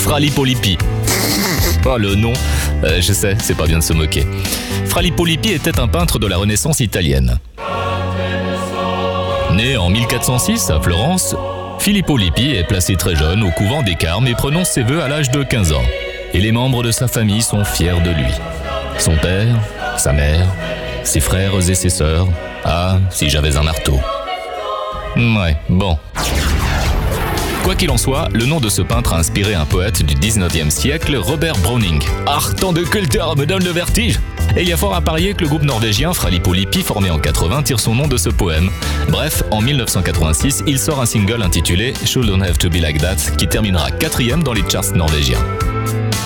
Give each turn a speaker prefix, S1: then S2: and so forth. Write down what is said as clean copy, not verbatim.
S1: Fra Lippo Lippi. Oh le nom, je sais, c'est pas bien de se moquer. Fra Lippo Lippi était un peintre de la Renaissance italienne. Né en 1406 à Florence, Filippo Lippi est placé très jeune au couvent des Carmes et prononce ses vœux à l'âge de 15 ans. Et les membres de sa famille sont fiers de lui. Son père, sa mère, ses frères et ses sœurs. Ah, si j'avais un marteau. Ouais, bon. Quoi qu'il en soit, le nom de ce peintre a inspiré un poète du 19e siècle, Robert Browning. Ah, tant de culture me donne le vertige. Et il y a fort à parier que le groupe norvégien Fra Lippo Lippi, formé en 80, tire son nom de ce poème. Bref, en 1986, il sort un single intitulé Shouldn't Have to Be Like That, qui terminera 4e dans les charts norvégiens.